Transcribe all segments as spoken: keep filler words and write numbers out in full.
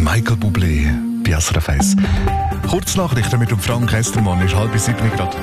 Michael Bublé bei S R F eins. Kurznachrichten mit dem Frank Estermann ist halb sieben Grad.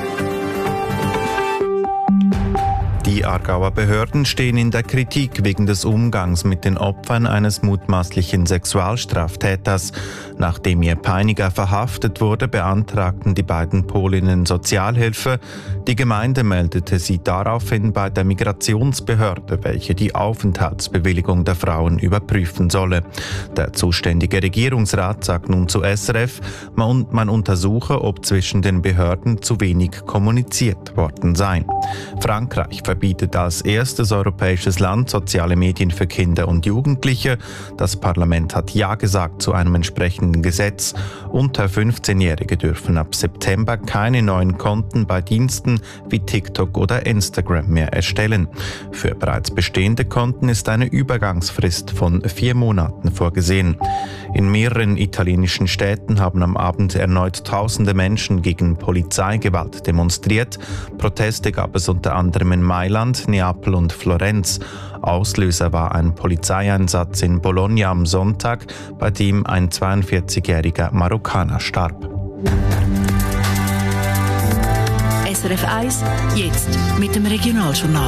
Die Aargauer Behörden stehen in der Kritik wegen des Umgangs mit den Opfern eines mutmaßlichen Sexualstraftäters. Nachdem ihr Peiniger verhaftet wurde, beantragten die beiden Polinnen Sozialhilfe. Die Gemeinde meldete sie daraufhin bei der Migrationsbehörde, welche die Aufenthaltsbewilligung der Frauen überprüfen solle. Der zuständige Regierungsrat sagt nun zu S R F, man, man untersuche, ob zwischen den Behörden zu wenig kommuniziert worden sei. Frankreich verbietet als erstes europäisches Land soziale Medien für Kinder und Jugendliche. Das Parlament hat Ja gesagt zu einem entsprechenden Gesetz. Unter fünfzehnjährige dürfen ab September keine neuen Konten bei Diensten wie TikTok oder Instagram mehr erstellen. Für bereits bestehende Konten ist eine Übergangsfrist von vier Monaten vorgesehen. In mehreren italienischen Städten haben am Abend erneut tausende Menschen gegen Polizeigewalt demonstriert. Proteste gab es unter anderem in Mailand, Neapel und Florenz. Auslöser war ein Polizeieinsatz in Bologna am Sonntag, bei dem ein zweiundvierzigjähriger Marokkaner starb. S R F eins, jetzt mit dem Regionaljournal.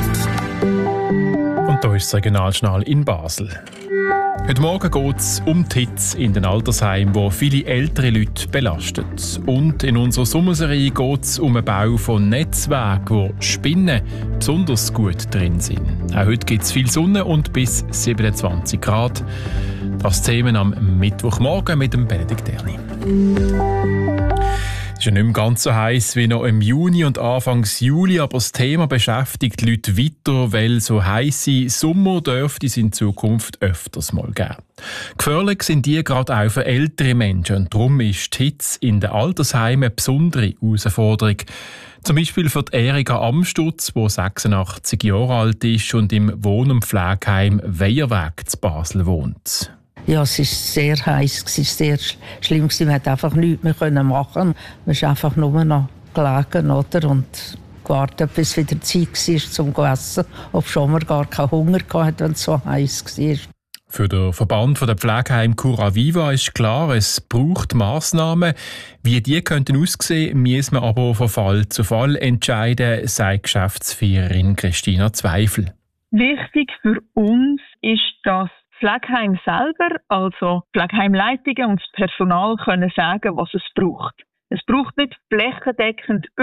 Und hier ist das Regionaljournal in Basel. Heute Morgen geht es um die Hitze in den Altersheimen, die viele ältere Leute belastet. Und in unserer Sommerserie geht es um den Bau von Netzwerken, wo Spinnen besonders gut drin sind. Auch heute gibt es viel Sonne und bis siebenundzwanzig Grad. Das Thema am Mittwochmorgen mit dem Benedikt Erni. Es ist ja nicht mehr ganz so heiß wie noch im Juni und Anfangs Juli, aber das Thema beschäftigt die Leute weiter, weil so heisse Sommer dürfte es in Zukunft öfters mal geben. Gefährlich sind die gerade auch für ältere Menschen und darum ist die Hitze in den Altersheimen eine besondere Herausforderung. Zum Beispiel für die Erika Amstutz, die sechsundachtzig Jahre alt ist und im Wohn- und Pflegeheim Weierweg zu Basel wohnt. Ja, es war sehr heiß, es war sehr schlimm. Man konnte einfach nichts mehr machen. Man ist einfach nur noch gelegen, oder? Und gewartet, bis wieder Zeit war zum Essen. Ob schon man gar keinen Hunger hatte, wenn es so heiß war. Für den Verband der Pflegeheim Cura Viva ist klar, es braucht Massnahmen. Wie die könnten aussehen, müssen wir aber von Fall zu Fall entscheiden, sagt Geschäftsführerin Christina Zweifel. Wichtig für uns ist, dass Pflegeheim selber, also Pflegeheimleitungen und das Personal können sagen, was es braucht. Es braucht nicht flächendeckend